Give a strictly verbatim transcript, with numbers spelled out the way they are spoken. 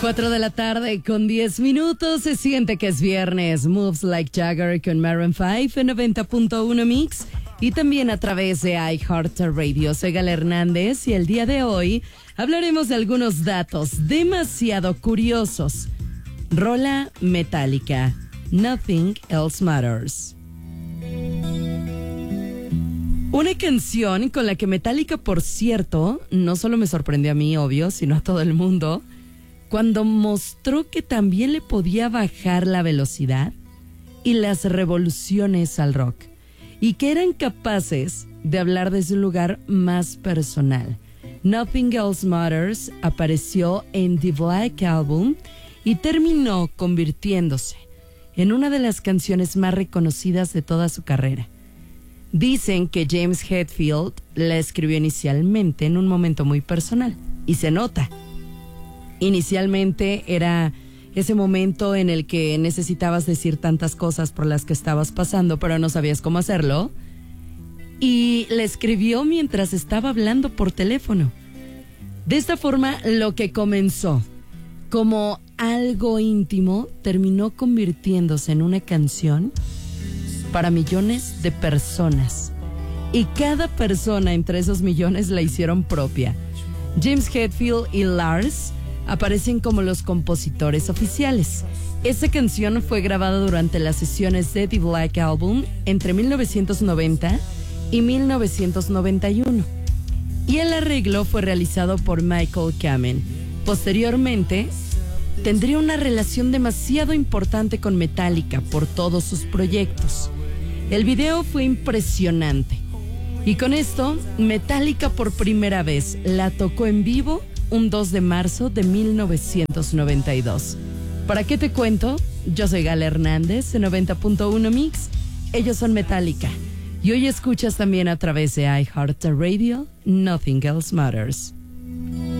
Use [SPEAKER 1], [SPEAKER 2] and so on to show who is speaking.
[SPEAKER 1] Cuatro de la tarde con diez minutos. Se siente que es viernes. Moves Like Jagger con Maroon cinco en noventa punto uno Mix. Y también a través de iHeartRadio. Soy Gala Hernández y el día de hoy hablaremos de algunos datos demasiado curiosos. Rola Metallica. Nothing Else Matters. Una canción con la que Metallica, por cierto, no solo me sorprendió a mí, obvio, sino a todo el mundo, cuando mostró que también le podía bajar la velocidad y las revoluciones al rock, y que eran capaces de hablar desde un lugar más personal. Nothing Else Matters apareció en The Black Album y terminó convirtiéndose en una de las canciones más reconocidas de toda su carrera. Dicen que James Hetfield la escribió inicialmente en un momento muy personal, y se nota. Inicialmente era ese momento en el que necesitabas decir tantas cosas por las que estabas pasando, pero no sabías cómo hacerlo, y la escribió mientras estaba hablando por teléfono. De esta forma, lo que comenzó como algo íntimo terminó convirtiéndose en una canción para millones de personas, y cada persona entre esos millones la hicieron propia. James Hetfield y Lars aparecen como los compositores oficiales. Esta canción fue grabada durante las sesiones de The Black Album entre mil novecientos noventa y mil novecientos noventa y uno, y el arreglo fue realizado por Michael Kamen. Posteriormente tendría una relación demasiado importante con Metallica por todos sus proyectos. El video fue impresionante, y con esto Metallica por primera vez la tocó en vivo un dos de marzo de mil novecientos noventa y dos. ¿Para qué te cuento? Yo soy Gala Hernández de noventa punto uno Mix. Ellos son Metallica, y hoy escuchas también a través de iHeartRadio Nothing Else Matters.